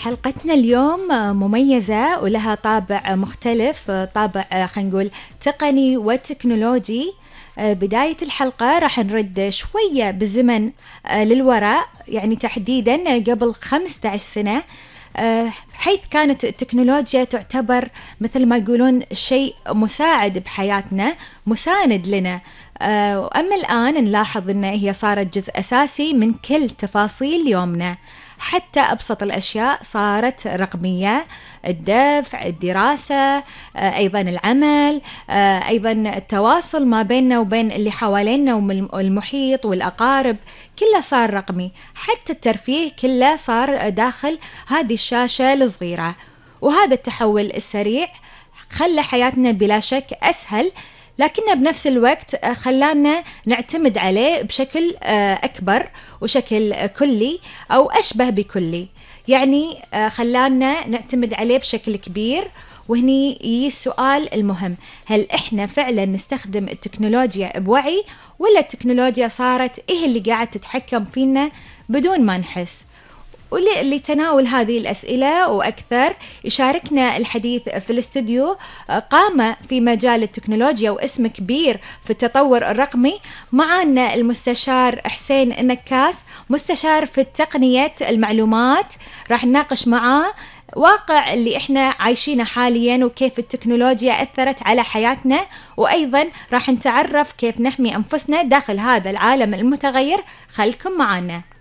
حلقتنا اليوم مميزة ولها طابع مختلف، طابع خلينا نقول تقني وتكنولوجي. بداية الحلقة راح نرد شوية بالزمن للوراء، يعني تحديدا قبل 15 سنة، حيث كانت التكنولوجيا تعتبر مثل ما يقولون شيء مساعد بحياتنا، مساند لنا. أما الآن نلاحظ أن هي صارت جزء أساسي من كل تفاصيل يومنا، حتى أبسط الأشياء صارت رقمية، الدفع، الدراسة، أيضا العمل، أيضا التواصل ما بيننا وبين اللي حوالينا والمحيط والأقارب، كله صار رقمي. حتى الترفيه كله صار داخل هذه الشاشة الصغيرة. وهذا التحول السريع خلى حياتنا بلا شك أسهل، لكنه بنفس الوقت خلانا نعتمد عليه بشكل أكبر وشكل كلي أو أشبه بكلي، يعني خلانا نعتمد عليه بشكل كبير. وهني يجي السؤال المهم: هل إحنا فعلا نستخدم التكنولوجيا بوعي، ولا التكنولوجيا صارت إيه اللي قاعد تتحكم فينا بدون ما نحس؟ ولتناول هذه الأسئلة وأكثر يشاركنا الحديث في الاستوديو قام في مجال التكنولوجيا واسم كبير في التطور الرقمي. معنا المستشار حسين النكاس، مستشار في تقنية المعلومات. راح نناقش معاه واقع اللي احنا عايشينه حاليا وكيف التكنولوجيا أثرت على حياتنا، وأيضا راح نتعرف كيف نحمي أنفسنا داخل هذا العالم المتغير. خلكم معنا.